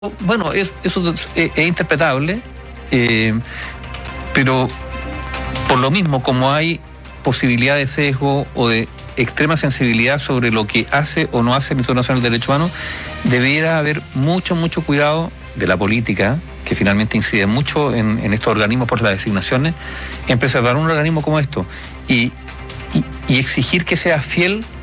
Bueno, eso es interpretable, pero por lo mismo, como hay posibilidad de sesgo o de extrema sensibilidad sobre lo que hace o no hace el Instituto Nacional de Derechos Humanos, debiera haber mucho cuidado de la política, que finalmente incide mucho en estos organismos por las designaciones, en preservar un organismo como esto y exigir que sea fiel